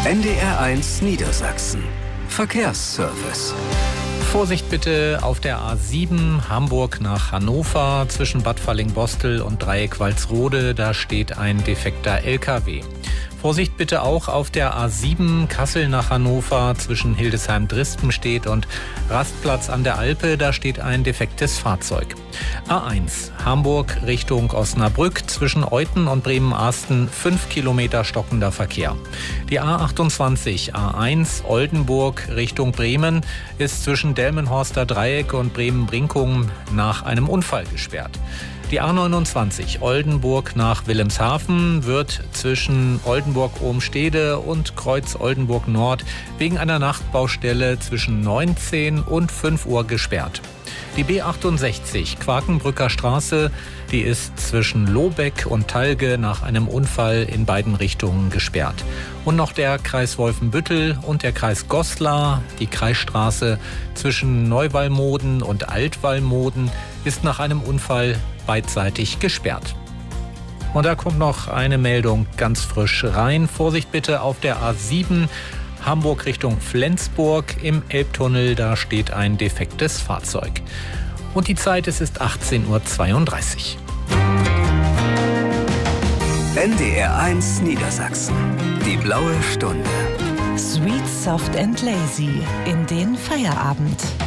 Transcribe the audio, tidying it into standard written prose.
NDR1 Niedersachsen. Verkehrsservice. Vorsicht bitte auf der A7 Hamburg nach Hannover zwischen Bad Fallingbostel und Dreieck Walsrode. Da steht ein defekter LKW. Vorsicht bitte auch auf der A7 Kassel nach Hannover zwischen Hildesheim-Drispenstedt und Rastplatz an der Alpe. Da steht ein defektes Fahrzeug. A1 Hamburg Richtung Osnabrück zwischen Euthen und Bremen-Arsten 5 Kilometer stockender Verkehr. Die A28 A1 Oldenburg Richtung Bremen ist zwischen Delmenhorster Dreieck und Bremen-Brinkum nach einem Unfall gesperrt. Die A29 Oldenburg nach Wilhelmshaven wird zwischen Oldenburg-Ohmstede und Kreuz Oldenburg Nord wegen einer Nachtbaustelle zwischen 19 und 5 Uhr gesperrt. Die B68 Quakenbrücker Straße, die ist zwischen Lobeck und Talge nach einem Unfall in beiden Richtungen gesperrt. Und noch der Kreis Wolfenbüttel und der Kreis Goslar, die Kreisstraße zwischen Neuwallmoden und Altwallmoden, ist nach einem Unfall beidseitig gesperrt. Und da kommt noch eine Meldung ganz frisch rein. Vorsicht bitte auf der A7 Hamburg Richtung Flensburg im Elbtunnel, da steht ein defektes Fahrzeug. Und die Zeit, es ist 18:32 Uhr. NDR1 Niedersachsen. Die blaue Stunde. Sweet, soft and lazy in den Feierabend.